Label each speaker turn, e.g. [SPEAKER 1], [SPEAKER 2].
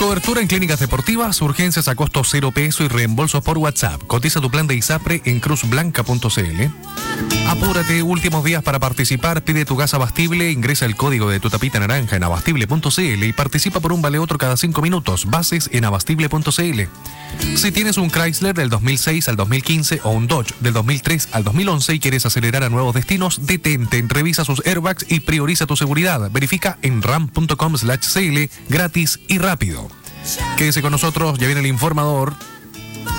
[SPEAKER 1] Cobertura en clínicas deportivas, urgencias a costo 0 peso y reembolsos por WhatsApp. Cotiza tu plan de ISAPRE en cruzblanca.cl. Apúrate, últimos días para participar. Pide tu gas abastible, ingresa el código de tu tapita naranja en abastible.cl y participa por un vale otro cada 5 minutos. Bases en abastible.cl. Si tienes un Chrysler del 2006 al 2015 o un Dodge del 2003 al 2011 y quieres acelerar a nuevos destinos, detente, revisa sus airbags y prioriza tu seguridad. Verifica en ram.com/cl, gratis y rápido. Quédese con nosotros, ya viene el informador.